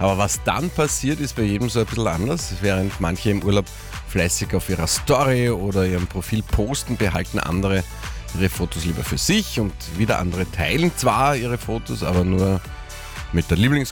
Aber was dann passiert, ist bei jedem so ein bisschen anders. Während manche im Urlaub fleißig auf ihrer Story oder ihrem Profil posten, behalten andere ihre Fotos lieber für sich und wieder andere teilen zwar ihre Fotos, aber nur mit der